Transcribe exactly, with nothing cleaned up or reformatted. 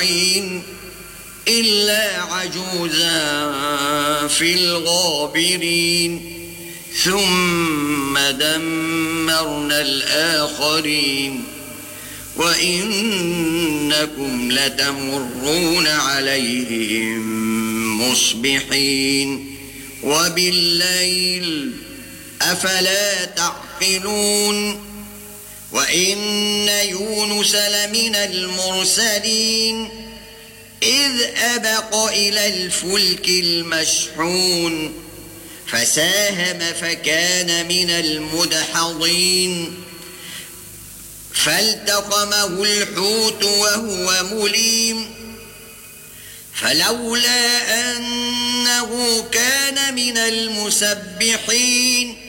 إلا عجوزا في الغابرين ثم دمرنا الآخرين وإنكم لتمرون عليهم مصبحين وبالليل أفلا تعقلون وإن يونس لمن المرسلين إذ أبق إلى الفلك المشحون فساهم فكان من المدحضين فالتقمه الحوت وهو مليم فلولا أنه كان من المسبحين